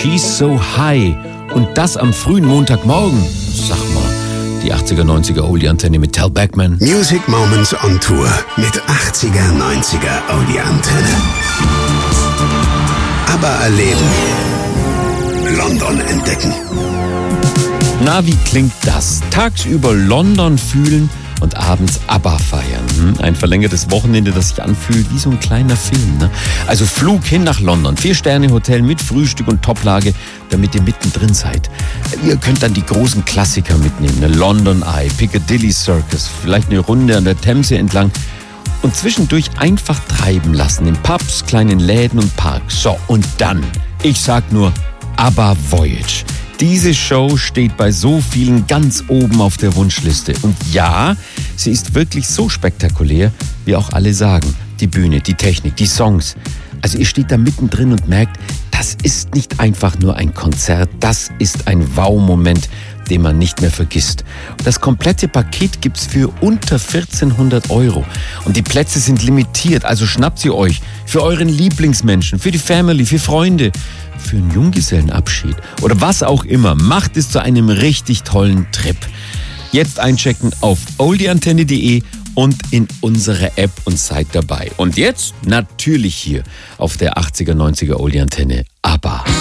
She's So High. Und das am frühen Montagmorgen. Sag mal, die 80er, 90er Oldie-Antenne mit Tal Bachman. Music Moments on Tour mit 80er, 90er Oldie-Antenne. Aber erleben. London entdecken. Na, wie klingt das? Tagsüber London fühlen und abends ABBA feiern. Ein verlängertes Wochenende, das sich anfühlt wie so ein kleiner Film. Ne? Also Flug hin nach London, 4-Sterne-Hotel mit Frühstück und Toplage, damit ihr mittendrin seid. Ihr könnt dann die großen Klassiker mitnehmen. Ne? London Eye, Piccadilly Circus, vielleicht eine Runde an der Themse entlang. Und zwischendurch einfach treiben lassen in Pubs, kleinen Läden und Parks. So, und dann, ich sag nur, ABBA Voyage. Diese Show steht bei so vielen ganz oben auf der Wunschliste. Und ja, sie ist wirklich so spektakulär, wie auch alle sagen. Die Bühne, die Technik, die Songs. Also ihr steht da mittendrin und merkt, das ist nicht einfach nur ein Konzert, das ist ein Wow-Moment, den man nicht mehr vergisst. Das komplette Paket gibt's für unter 1.400 €. Und die Plätze sind limitiert, also schnappt sie euch für euren Lieblingsmenschen, für die Family, für Freunde, für einen Junggesellenabschied oder was auch immer. Macht es zu einem richtig tollen Trip. Jetzt einchecken auf oldieantenne.de und in unsere App und seid dabei. Und jetzt natürlich hier auf der 80er, 90er Oldie-Antenne ABBA.